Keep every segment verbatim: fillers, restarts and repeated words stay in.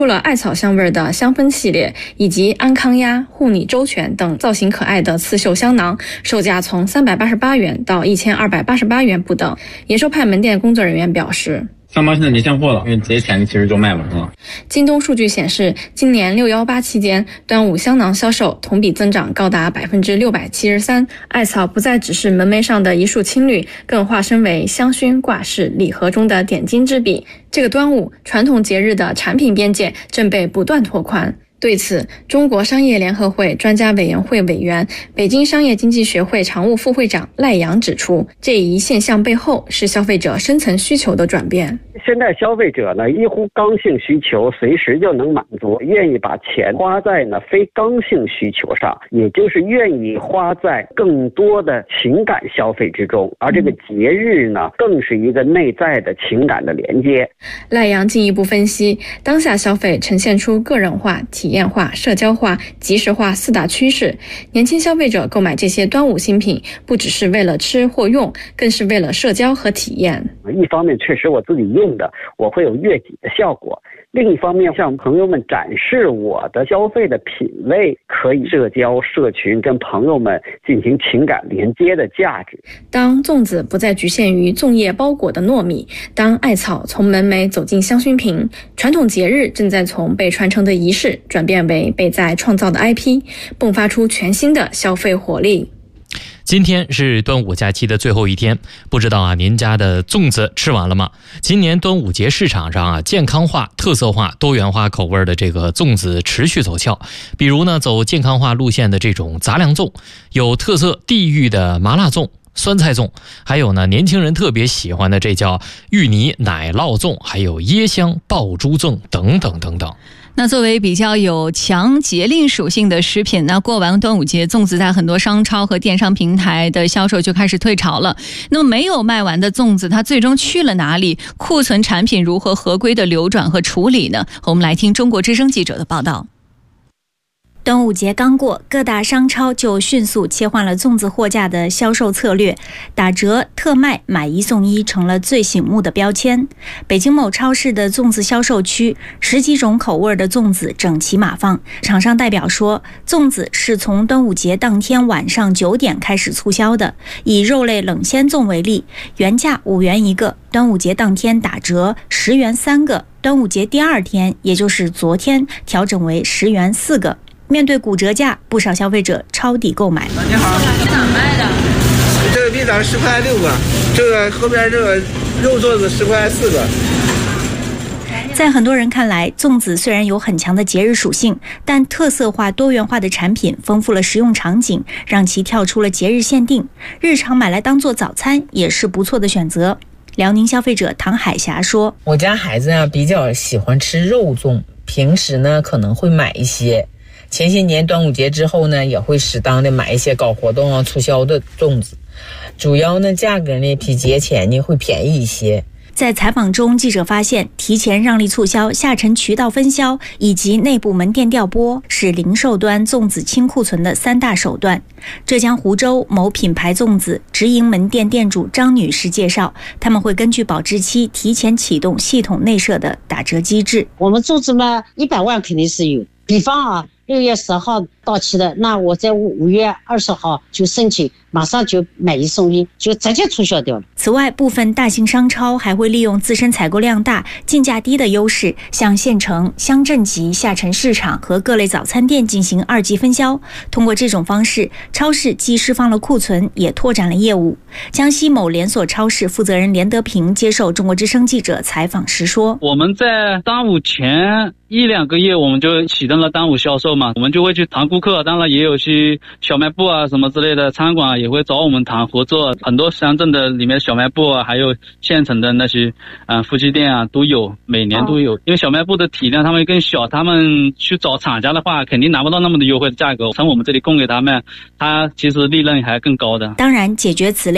出了艾草香味的香氛系列，以及安康鸭、护你周全等造型可爱的刺绣香囊，售价从三百八十八元到一千二百八十八元不等。野兽派门店工作人员表示， 香包现在没现货了，因为节前其实就卖完了。 京东数据显示，今年六一八期间，端午香囊销售同比增长高达百分之六百七十三。艾草不再只是门楣上的一束青绿，更化身为香薰、挂饰、礼盒中的点睛之笔。这个端午传统节日的产品边界正被不断拓宽。对此，中国商业联合会专家委员会委员、北京商业经济学会常务副会长赖阳指出，这一现象背后是消费者深层需求的转变。 现在消费者呢，一乎刚性需求随时就能满足，愿意把钱花在呢非刚性需求上，也就是愿意花在更多的情感消费之中。而这个节日呢，更是一个内在的情感的连接。 赖阳进一步分析，当下消费呈现出个人化、体验化、社交化、即时化四大趋势。年轻消费者购买这些端午新品，不只是为了吃或用，更是为了社交和体验。 一方面确实我自己用的我会有悦己的效果，另一方面向朋友们展示我的消费的品类可以社交社群，跟朋友们进行情感连接的价值。 当粽子不再局限于粽叶包裹的糯米，当艾草从门楣走进香薰瓶，传统节日正在从被传承的仪式转变为被在创造的 I P， 迸发出全新的消费活力。 今天是端午假期的最后一天，不知道啊，您家的粽子吃完了吗？今年端午节市场上啊，健康化、特色化、多元化口味的这个粽子持续走俏。比如呢，走健康化路线的这种杂粮粽，有特色地域的麻辣粽、酸菜粽，还有呢年轻人特别喜欢的这叫芋泥奶酪粽，还有椰香爆珠粽等等等等。 那作为比较有强节令属性的食品，那过完端午节，粽子在很多商超和电商平台的销售就开始退潮了。那么没有卖完的粽子，它最终去了哪里？库存产品如何合规的流转和处理呢？我们来听中国之声记者的报道。 端午节刚过，各大商超就迅速切换了粽子货架的销售策略，打折、特卖、买一送一成了最醒目的标签。北京某超市的粽子销售区，十几种口味的粽子整齐码放。厂商代表说，粽子是从端午节当天晚上九点开始促销的。以肉类冷鲜粽为例，原价五元一个，端午节当天打折十元三个，端午节第二天，也就是昨天，调整为十元四个。面对骨折价，不少消费者抄底购买。 你好，在哪卖的？这个冰糖十块六个，这个后边这个肉粽子十块四个。 在很多人看来，粽子虽然有很强的节日属性，但特色化、多元化的产品丰富了食用场景，让其跳出了节日限定，日常买来当做早餐也是不错的选择。辽宁消费者唐海霞说：“ 我家孩子啊比较喜欢吃肉粽，平时呢可能会买一些。前些年端午节之后呢，也会适当的买一些搞活动啊、促销的粽子，主要呢价格呢比节前呢会便宜一些。” 在采访中，记者发现，提前让利促销、下沉渠道分销以及内部门店调拨是零售端粽子清库存的三大手段。浙江湖州某品牌粽子直营门店店主张女士介绍，他们会根据保质期提前启动系统内设的打折机制。 我们粽子嘛，一百万肯定是有。比方啊，六月十号到期的，那我在五月二十号就申请，马上就买一送一，就直接促销掉了。 此外，部分大型商超还会利用自身采购量大、进价低的优势，向县城、乡镇级下沉市场和各类早餐店进行二级分销。通过这种方式，超市既释放了库存，也拓展了业务。江西某连锁超市负责人连德平接受中国之声记者采访时说：“ 我们在端午前一两个月，我们就启动了端午销售嘛，我们就会去谈顾客，当然也有些小卖部啊什么之类的餐馆也会找我们谈合作，很多乡镇的里面小卖部啊，还有县城的那些嗯夫妻店啊都有，每年都有。因为小卖部的体量他们更小，他们去找厂家的话，肯定拿不到那么的优惠的价格，从我们这里供给他们，他其实利润还更高的。” 当然，解决此类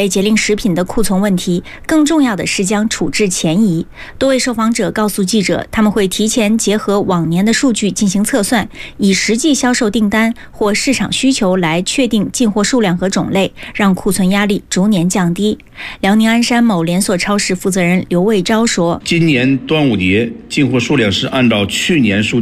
类节令食品的库存问题，更重要的是将处置前移。多位受访者告诉记者，他们会提前结合往年的数据进行测算，以实际销售订单或市场需求来确定进货数量和种类，让库存压力逐年降低。辽宁鞍山某连锁超市负责人刘卫昭说：“ 今年端午节进货数量是按照去年数